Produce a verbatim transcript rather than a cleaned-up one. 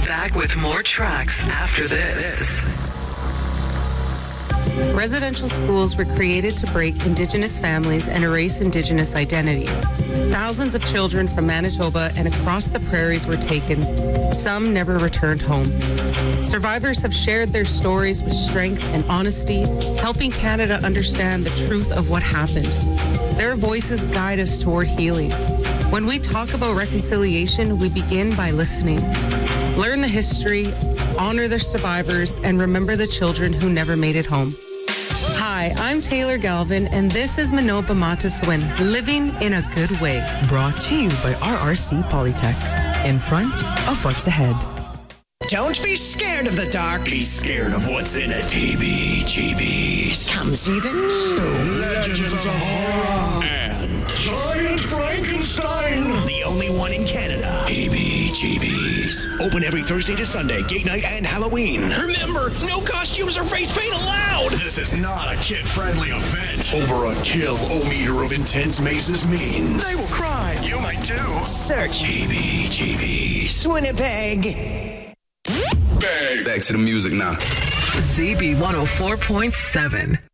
Back with more tracks after this. Residential schools were created to break Indigenous families and erase Indigenous identity. Thousands of children from Manitoba and across the prairies were taken. Some never returned home. Survivors have shared their stories with strength and honesty, helping Canada understand the truth of what happened. Their voices guide us toward healing. When we talk about reconciliation, we begin by listening. Learn the history, honor the survivors, and remember the children who never made it home. Hi, I'm Taylor Galvin, and this is Manoba Mataswin, living in a good way. Brought to you by R R C Polytech, in front of what's ahead. Don't be scared of the dark. Be scared of what's in it. T B G B's. Come see the new Legends of Horror. And Giant Frankenstein. The only one in Canada. T B G B's. Open every Thursday to Sunday, gate night and Halloween. Remember, no costumes or face paint allowed. This is not a kid-friendly event. Over a kill-o-meter of intense mazes means They will cry. you might too. Search T B G B's. Winnipeg. Back to the music now. Z B one oh four point seven.